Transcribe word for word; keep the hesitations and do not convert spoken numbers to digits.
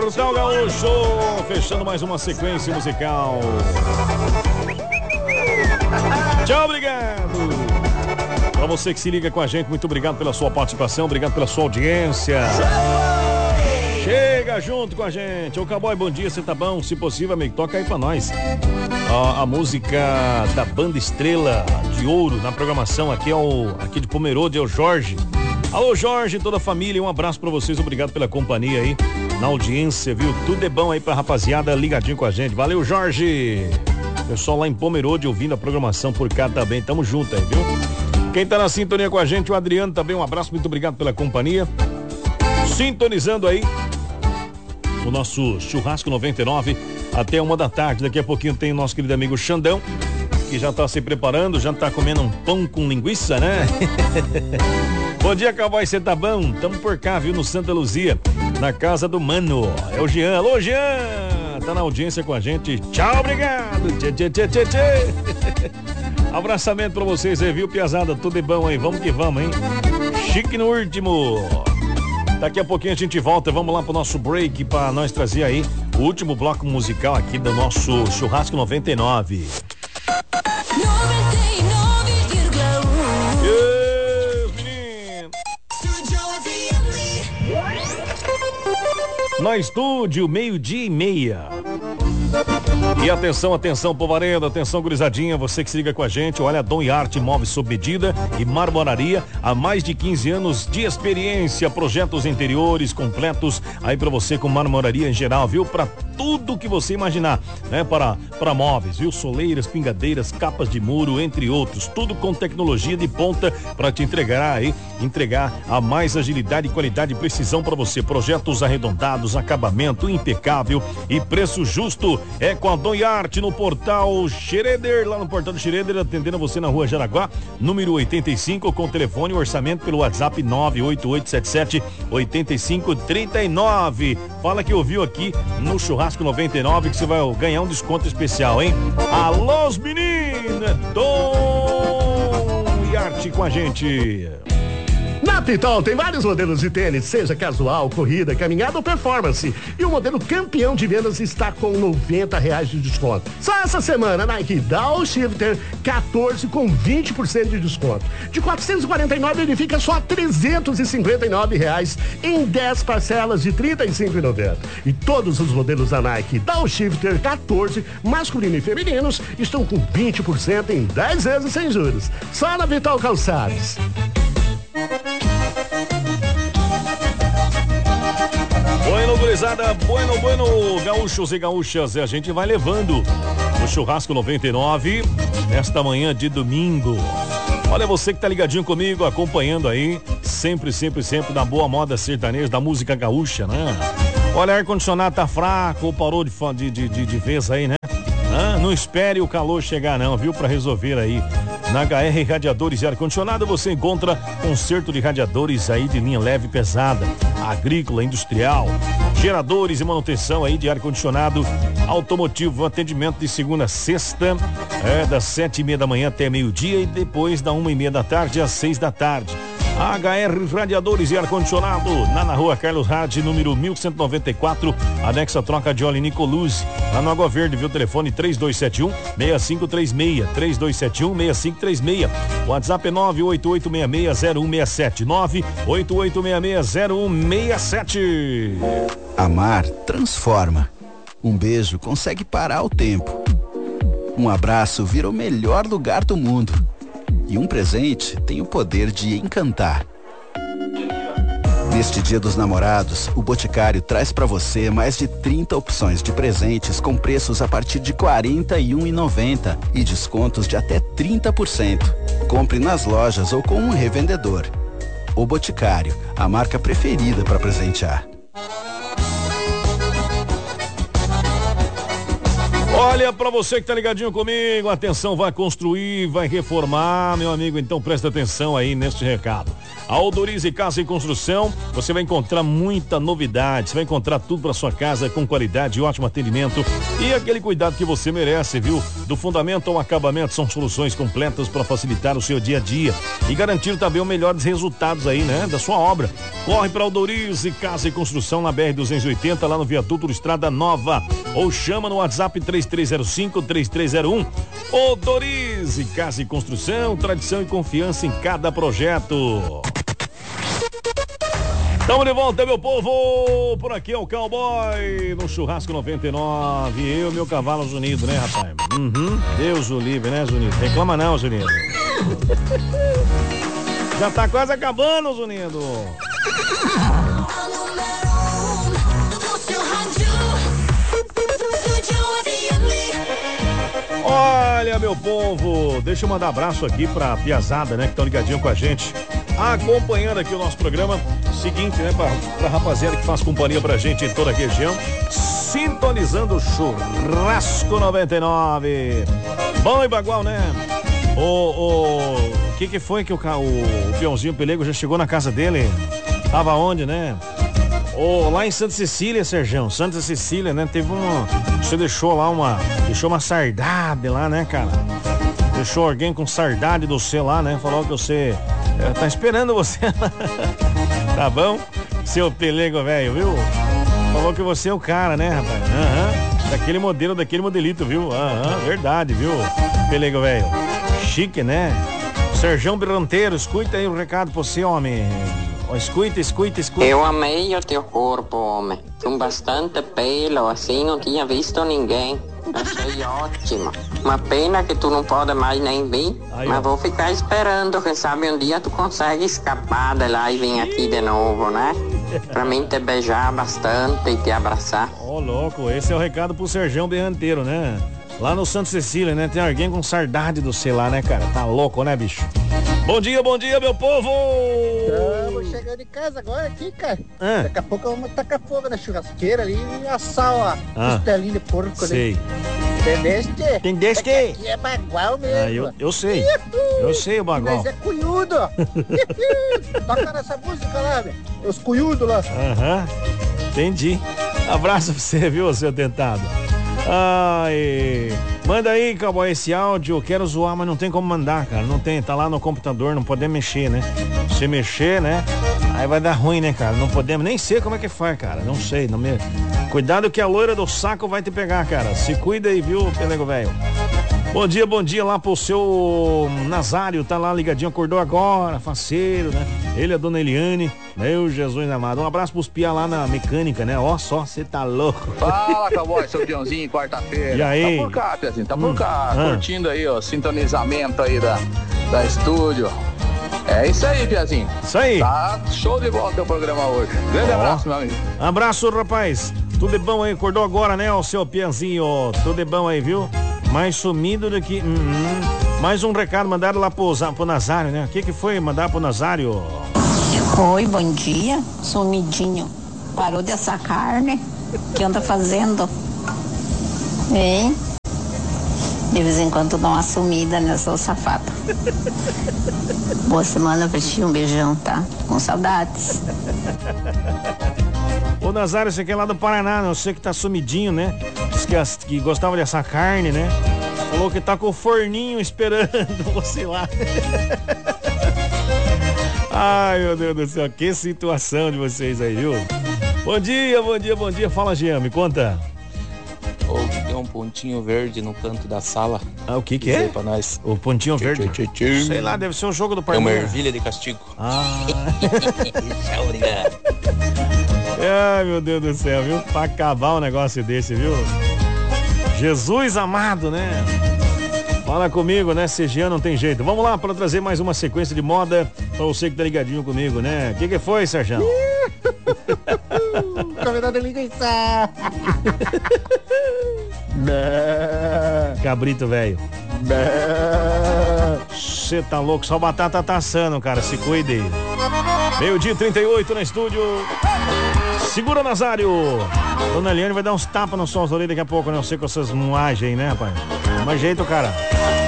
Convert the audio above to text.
Portal Gaúcho, fechando mais uma sequência musical. Tchau, obrigado. Para você que se liga com a gente, muito obrigado pela sua participação, obrigado pela sua audiência. Chega junto com a gente. Ô Cowboy, bom dia, você tá bom? Se possível, amigo, toca aí pra nós. A, a música da Banda Estrela de Ouro na programação aqui, é o, aqui de Pomerode, é o Jorge. Alô, Jorge, toda a família, um abraço pra vocês, obrigado pela companhia aí, na audiência, viu? Tudo é bom aí pra rapaziada ligadinho com a gente. Valeu, Jorge. Pessoal lá em Pomerode ouvindo a programação por cá também, tamo junto aí, viu? Quem tá na sintonia com a gente, o Adriano também, um abraço, muito obrigado pela companhia. Sintonizando aí o nosso Churrasco noventa e nove até uma da tarde. Daqui a pouquinho tem o nosso querido amigo Xandão, que já tá se preparando, já tá comendo um pão com linguiça, né? Bom dia, Cowboy, você tá bom? Tamo por cá, viu, no Santa Luzia, na casa do Mano. É o Jean. Alô, Jean! Tá na audiência com a gente. Tchau, obrigado. Tchê, tchê, tchê, tchê, tchê. Abraçamento pra vocês aí, viu, piazada? Tudo de bom aí, vamos que vamos, hein? Chique no último. Daqui a pouquinho a gente volta, vamos lá pro nosso break pra nós trazer aí o último bloco musical aqui do nosso Churrasco noventa e nove. noventa e nove vírgula um. Yes, menino. No estúdio, meio-dia e meia. E atenção, atenção, povareda, atenção, gurizadinha, você que se liga com a gente, olha, Dom e Arte Móveis sob medida e marmoraria, há mais de quinze anos de experiência, projetos interiores completos, aí pra você com marmoraria em geral, viu? Pra tudo que você imaginar, né? Para, para móveis, viu? Soleiras, pingadeiras, capas de muro, entre outros, tudo com tecnologia de ponta pra te entregar aí, entregar a mais agilidade, qualidade e precisão pra você, projetos arredondados, acabamento impecável e preço justo, é com a Dom e Arte no Portal Schroeder, lá no Portal do Schroeder, atendendo você na Rua Jaraguá, número oitenta e cinco, com telefone e orçamento pelo WhatsApp nove oito oito sete sete oito cinco três nove. Fala que ouviu aqui no Churrasco noventa e nove que você vai ganhar um desconto especial, hein? Alô, meninas! Dom e Arte com a gente. Na Pitol tem vários modelos de tênis, seja casual, corrida, caminhada ou performance. E o modelo campeão de vendas está com noventa reais de desconto. Só essa semana, Nike Dowshifter quatorze com vinte por cento de desconto. De quatrocentos e quarenta e nove ele fica só trezentos e cinquenta e nove reais em dez parcelas de trinta e cinco reais e noventa centavos. E todos os modelos da Nike Dowshifter quatorze, masculino e femininos, estão com vinte por cento em dez vezes sem juros. Só na Vital Calçados. Bueno, gurizada, bueno, bueno, gaúchos e gaúchas, e a gente vai levando o Churrasco noventa e nove nesta manhã de domingo. Olha, você que tá ligadinho comigo, acompanhando aí, sempre, sempre, sempre na boa moda sertaneja, da música gaúcha, né? Olha, ar-condicionado tá fraco, ou parou de, de, de, de vez aí, né? Ah, não espere o calor chegar não, viu? Pra resolver aí. Na H R Radiadores e Ar-Condicionado você encontra conserto de radiadores aí de linha leve e pesada, agrícola, industrial, geradores e manutenção aí de ar-condicionado automotivo, atendimento de segunda a sexta, é, das sete e meia da manhã até meio-dia e depois da uma e meia da tarde às seis da tarde. H R Radiadores e Ar-Condicionado, na, na rua Carlos Hard, número mil cento e noventa e quatro, anexa troca de óleo Nicoluz, lá no Água Verde, viu? Telefone três dois sete um, seis cinco três seis, três dois sete um, seis cinco três seis, WhatsApp é nove oito oito seis seis zero um seis sete, nove oito oito seis seis zero um seis sete. Amar transforma. Um beijo consegue parar o tempo. Um abraço vira o melhor lugar do mundo. E um presente tem o poder de encantar. Neste Dia dos Namorados, o Boticário traz para você mais de trinta opções de presentes com preços a partir de quarenta e um reais e noventa centavos e descontos de até trinta por cento. Compre nas lojas ou com um revendedor. O Boticário, a marca preferida para presentear. Olha, pra você que tá ligadinho comigo, atenção, vai construir, vai reformar, meu amigo, então presta atenção aí neste recado. A Odorize Casa e Construção, você vai encontrar muita novidade, você vai encontrar tudo pra sua casa com qualidade e ótimo atendimento e aquele cuidado que você merece, viu? Do fundamento ao acabamento, são soluções completas para facilitar o seu dia a dia e garantir também os melhores resultados aí, né? Da sua obra. Corre pra Odorize Casa e Construção na B R duzentos e oitenta, lá no viaduto Estrada Nova, ou chama no WhatsApp três três zero cinco, três três zero um. Odorize Casa e Construção, tradição e confiança em cada projeto. Tamo de volta, meu povo. Por aqui é o Cowboy no Churrasco noventa e nove. Eu e meu cavalo Zunido, né, rapaz? Uhum. Deus o livre, né, Zunido? Reclama não, Zunido. Já tá quase acabando, Zunido. Olha, meu povo, deixa eu mandar abraço aqui pra piazada, né, que estão ligadinho com a gente, acompanhando aqui o nosso programa. Seguinte, né, pra, pra rapaziada que faz companhia pra gente em toda a região, sintonizando o Churrasco noventa e nove. Bom e bagual, né? O, o, o que que foi que o, o, o peãozinho pelego já chegou na casa dele? Tava onde, né? Oh, lá em Santa Cecília, Serjão, Santa Cecília, né? Teve uma. Você deixou lá uma. Deixou uma sardade lá, né, cara? Deixou alguém com sardade do você lá, né? Falou que você. É, tá esperando você. Tá bom? Seu pelego, velho, viu? Falou que você é o cara, né, rapaz? Aham. Uhum. Daquele modelo, daquele modelito, viu? Aham, uhum. Verdade, viu? Pelego, velho. Chique, né? Serjão Berranteiro, escuta aí o recado pra você, homem. Escuta, escuta, escuta. Eu amei o teu corpo, homem. Com bastante pelo, assim não tinha visto ninguém. Achei ótimo. Uma pena que tu não pode mais nem vir. Aí, mas ó. Vou ficar esperando, quem sabe um dia tu consegue escapar de lá e vir aqui de novo, né? Pra mim te beijar bastante e te abraçar. Ô, oh, louco, esse é o recado pro Serjão Berranteiro, né? Lá no Santa Cecília, né? Tem alguém com sardade do sei lá, né, cara? Tá louco, né, bicho? Bom dia, bom dia, meu povo! Estamos chegando em casa agora aqui, cara. Ah. Daqui a pouco vamos tacar fogo na churrasqueira ali e assar a ah. costelinha de porco ali. Sei. Entendeste? Entendeste? Aqui é bagual mesmo. Ah, eu, eu sei. Uhul. Eu sei o bagual. Mas é cunhudo. Toca nessa música lá, velho. Os cunhudos lá. Aham. Entendi. Abraço pra você, viu, seu tentado. Ai, manda aí, Cowboy, esse áudio. Eu quero zoar, mas não tem como mandar, cara. Não tem, tá lá no computador, não podemos mexer, né? Se mexer, né? Aí vai dar ruim, né, cara? Não podemos, nem sei como é que faz, cara. Não sei, não me... Cuidado que a loira do saco vai te pegar, cara. Se cuida aí, viu, pelego velho? Bom dia, bom dia lá pro seu Nazário, tá lá ligadinho, acordou agora, faceiro, né? Ele e a dona Eliane, meu Jesus amado. Um abraço pros pia lá na mecânica, né? Ó só, você tá louco. Fala, Cowboy, seu Dionzinho, quarta-feira. E aí? Tá por cá, Piazinho, tá hum. por cá, ah. curtindo aí, ó, sintonizamento aí da, da estúdio. É isso aí, Piazinho. Isso aí. Tá show de volta o programa hoje. Grande oh. abraço, meu amigo. Abraço, rapaz. Tudo de bom aí, acordou agora, né, o seu Piazinho? Tudo de bom aí, viu? Mais sumido do que... Hum, hum. Mais um recado mandado lá pro, pro Nazário, né? O que que foi mandar pro Nazário? Oi, bom dia. Sumidinho. Parou de assar carne? O que anda fazendo? Hein? De vez em quando dá uma sumida, né, seu safado? Boa semana pra ti, um beijão, tá? Com saudades. Ô Nazário, você que é lá do Paraná, né? Eu sei que tá sumidinho, né? Diz que, que gostava dessa carne, né? Falou que tá com o forninho esperando você lá. Ai, meu Deus do céu, que situação de vocês aí, viu? Bom dia, bom dia, bom dia. Fala, Jean, me conta. Oh, tem um pontinho verde no canto da sala. Ah, o que que é? Pra nós. O pontinho tchê, verde? Tchê, tchê, tchê. Sei lá, deve ser o jogo do Parmeira. É uma ervilha de castigo. Ah. Ai, meu Deus do céu, viu? Pra acabar um negócio desse, viu? Jesus amado, né? Fala comigo, né? C G A não tem jeito. Vamos lá para trazer mais uma sequência de moda pra você que tá ligadinho comigo, né? O que que foi, Sérgio? Convidado de linguiça. Cabrito, velho. Você tá louco? Só batata tá assando, cara. Se cuide aí. Meio-dia e trinta e oito no estúdio. Segura, Nazário. Dona Eliane vai dar uns tapas no sol daqui a pouco, né? Eu sei com essas moagens aí, né, rapaz? Mas jeito, cara.